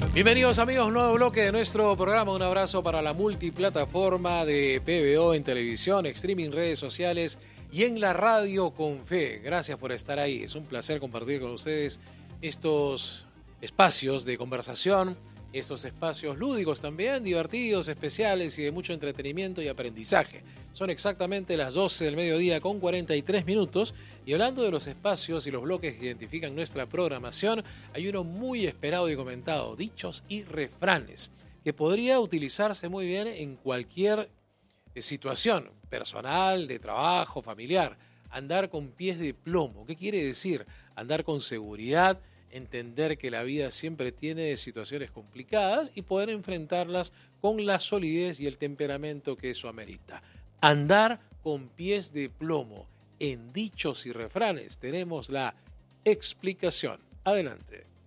Bienvenidos amigos, nuevo bloque de nuestro programa. Un abrazo para la multiplataforma de PBO en televisión, streaming, redes sociales y en la radio con fe. Gracias por estar ahí. Es un placer compartir con ustedes estos espacios de conversación, estos espacios lúdicos también, divertidos, especiales y de mucho entretenimiento y aprendizaje. Son exactamente las 12 del mediodía con 43 minutos y hablando de los espacios y los bloques que identifican nuestra programación, hay uno muy esperado y comentado, dichos y refranes, que podría utilizarse muy bien en cualquier situación personal, de trabajo, familiar. Andar con pies de plomo. ¿Qué quiere decir? Andar con seguridad, entender que la vida siempre tiene situaciones complicadas y poder enfrentarlas con la solidez y el temperamento que eso amerita. Andar con pies de plomo. En dichos y refranes tenemos la explicación. Adelante.